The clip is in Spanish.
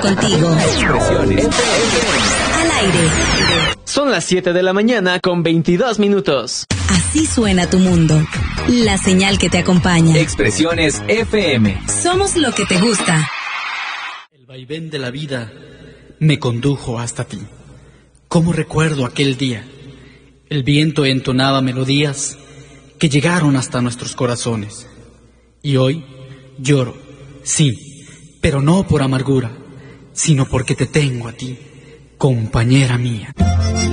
contigo. Expresiones Al aire. Son las 7 de la mañana con 22 minutos. Así suena tu mundo. La señal que te acompaña. Expresiones FM. Somos lo que te gusta. El vaivén de la vida me condujo hasta ti. ¿Cómo recuerdo aquel día? El viento entonaba melodías que llegaron hasta nuestros corazones. Y hoy lloro, sí, pero no por amargura, sino porque te tengo a ti, compañera mía.